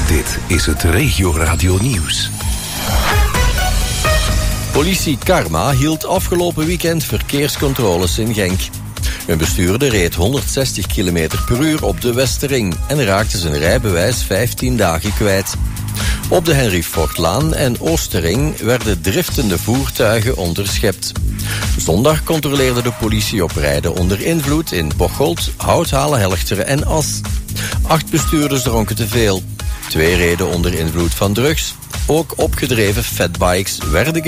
Dit is het Regio Radio Nieuws. Politie Karma hield afgelopen weekend verkeerscontroles in Genk. Een bestuurder reed 160 km per uur op de Westerring en raakte zijn rijbewijs 15 dagen kwijt. Op de Henry Fortlaan en Oosterring werden driftende voertuigen onderschept. Zondag controleerde de politie op rijden onder invloed in Bocholt, Houthalen, Helchteren en As. 8 bestuurders dronken te veel. 2 reden onder invloed van drugs. Ook opgedreven fatbikes werden